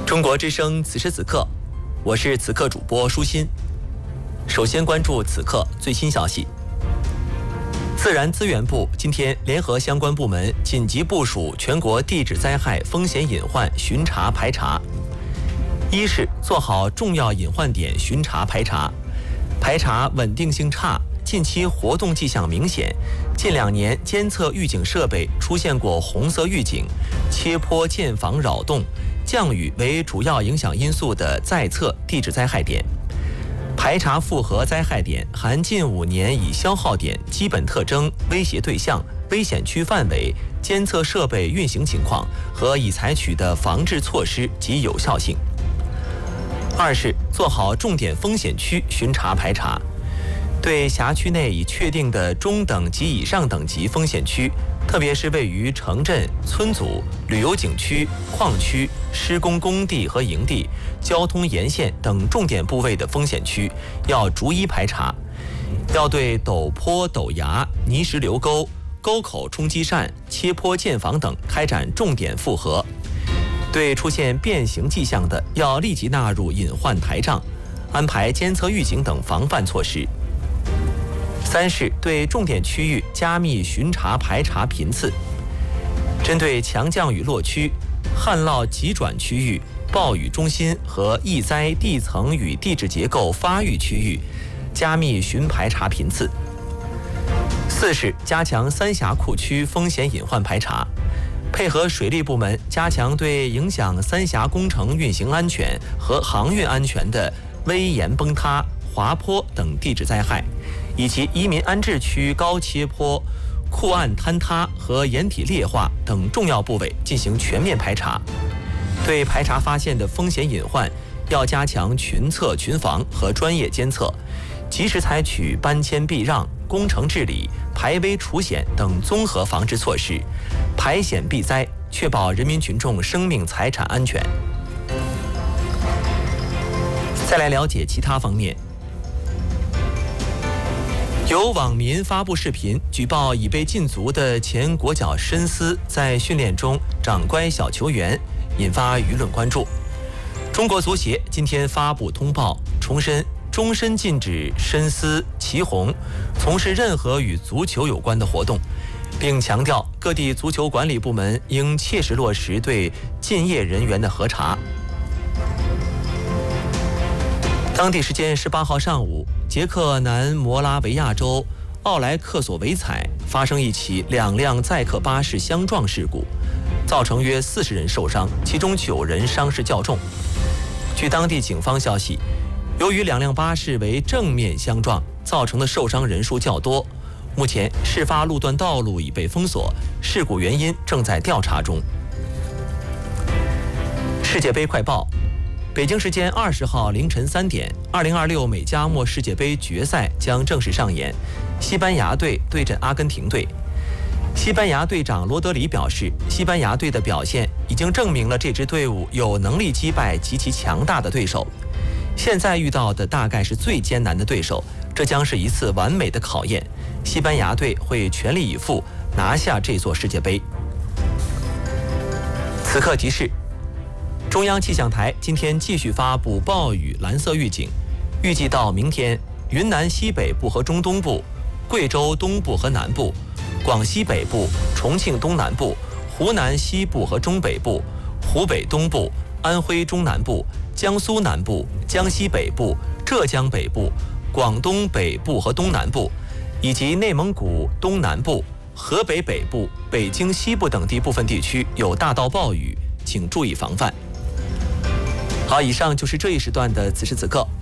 中国之声此时此刻，我是此刻主播舒心。首先关注此刻最新消息。自然资源部今天联合相关部门紧急部署全国地质灾害风险隐患巡查排查。一是做好重要隐患点巡查排查，排查稳定性差、近期活动迹象明显、近2年监测预警设备出现过红色预警、切坡建房扰动、降雨为主要影响因素的在测地质灾害点。排查复核灾害点含近5年已消耗点基本特征、威胁对象、危险区范围、监测设备运行情况和已采取的防治措施及有效性。二是做好重点风险区巡查排查，对辖区内已确定的中等及以上等级风险区，特别是位于城镇、村组、旅游景区、矿区、施工工地和营地、交通沿线等重点部位的风险区，要逐一排查。要对陡坡、陡崖、泥石流沟、沟口冲积扇、切坡建房等开展重点复核。对出现变形迹象的，要立即纳入隐患台账，安排监测预警等防范措施。三是对重点区域加密巡查排查频次，针对强降雨落区、旱涝急转区域、暴雨中心和易灾地层与地质结构发育区域，加密巡排查频次。四是加强三峡库区风险隐患排查，配合水利部门加强对影响三峡工程运行安全和航运安全的危岩崩塌、滑坡等地质灾害，以及移民安置区高切坡、库岸坍塌和岩体裂化等重要部位进行全面排查。对排查发现的风险隐患，要加强群测群防和专业监测，及时采取搬迁避让、工程治理、排危除险等综合防治措施，排险避灾，确保人民群众生命财产安全。再来了解其他方面。有网民发布视频举报已被禁足的前国脚申思在训练中长乖小球员，引发舆论关注。中国足协今天发布通报，重申终身禁止申思、祁宏从事任何与足球有关的活动，并强调各地足球管理部门应切实落实对禁业人员的核查。当地时间18号上午，捷克南摩拉维亚州奥莱克索维采发生一起2辆载客巴士相撞事故，造成约40人受伤，其中9人伤势较重。据当地警方消息，由于2辆巴士为正面相撞，造成的受伤人数较多。目前事发路段道路已被封锁，事故原因正在调查中。世界杯快报。北京时间20号凌晨3点，2026美加墨世界杯决赛将正式上演，西班牙队对阵阿根廷队。西班牙队长罗德里表示，西班牙队的表现已经证明了这支队伍有能力击败极其强大的对手。现在遇到的大概是最艰难的对手，这将是一次完美的考验。西班牙队会全力以赴拿下这座世界杯。此刻提示。中央气象台今天继续发布暴雨蓝色预警，预计到明天，云南西北部和中东部、贵州东部和南部、广西北部、重庆东南部、湖南西部和中北部、湖北东部、安徽中南部、江苏南部、江西北部、浙江北部、广东北部和东南部，以及内蒙古东南部、河北北部、北京西部等地部分地区有大到暴雨，请注意防范。好，以上就是这一时段的此时此刻，